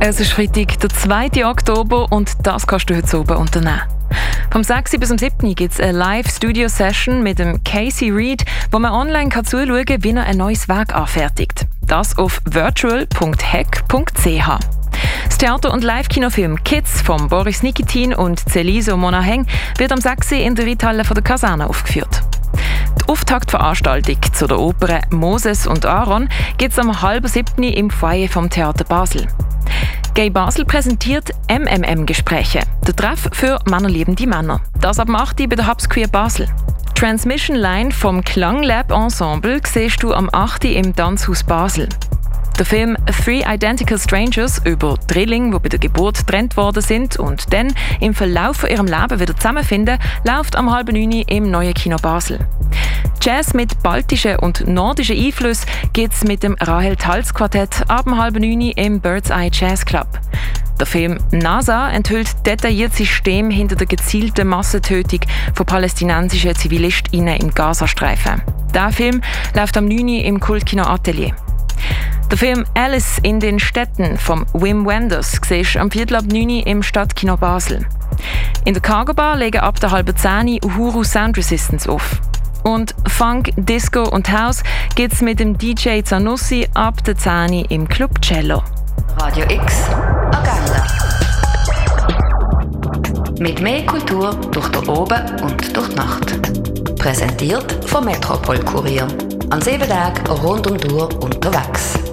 Es ist Freitag, der 2. Oktober und das kannst du heute oben unternehmen. Vom 6. bis zum 7. gibt es eine Live-Studio-Session mit dem Casey Reed, wo man online zuschauen kann, wie er ein neues Werk anfertigt. Das auf virtual.hack.ch. Das Theater- und Live-Kinofilm «Kids» von Boris Nikitin und Celiso Monaheng wird am 6. in der Reithalle der Kaserne aufgeführt. Die Auftaktveranstaltung zu der Oper «Moses und Aaron» gibt es am 6:30 im Foyer vom Theater Basel. Gay Basel präsentiert MMM-Gespräche, der Treff für männerliebende Männer. Das ab 8 bei der Hubs Queer Basel. Transmission Line vom Klanglab Ensemble siehst du am 8 im Tanzhaus Basel. Der Film «Three Identical Strangers» über Drillinge, die bei der Geburt getrennt worden sind und dann im Verlauf von ihrem Leben wieder zusammenfinden, läuft am 8:30 im Neuen Kino Basel. Jazz mit baltischen und nordischen Einflüssen gibt es mit dem Rahel Talz Quartett ab 8:30 im Bird's Eye Jazz Club. Der Film «NASA» enthüllt detailliert System hinter der gezielten Massentötung von palästinensischen ZivilistInnen im Gazastreifen. Der Film läuft am 9 im Kultkino Atelier. Der Film «Alice in den Städten» von Wim Wenders siehst du am 9 im Stadtkino Basel. In der Cargo Bar legen ab der 9:30 Uhuru Sound Resistance auf. Und Funk, Disco und House gibt's mit dem DJ Zanussi ab der 10 im Club Cello. Radio X Agenda. Mit mehr Kultur durch den Oben und durch die Nacht. Präsentiert vom Metropol Kurier. An 7 Tagen rund um die Uhr unterwegs.